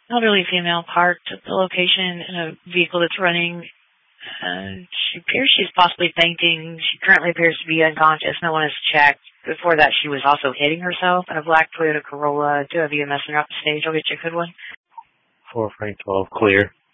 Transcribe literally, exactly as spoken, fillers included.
elderly female parked at the location in a vehicle that's running. Uh, she appears she's possibly fainting. She currently appears to be unconscious. No one has checked. Before that, she was also hitting herself in a black Toyota Corolla. Do have E M S and off the stage. I'll get you a good one. four Frank twelve, clear.